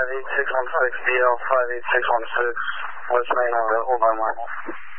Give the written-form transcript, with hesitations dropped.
58616, DL 58616, West Main on the Old Mark.